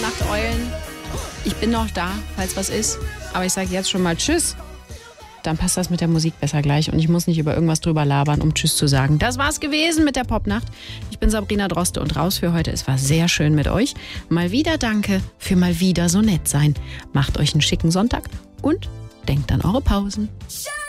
Nachteulen. Ich bin noch da, falls was ist. Aber ich sage jetzt schon mal Tschüss. Dann passt das mit der Musik besser gleich und ich muss nicht über irgendwas drüber labern, um Tschüss zu sagen. Das war's gewesen mit der Popnacht. Ich bin Sabrina Droste und raus für heute. Es war sehr schön mit euch. Mal wieder danke für mal wieder so nett sein. Macht euch einen schicken Sonntag und denkt an eure Pausen.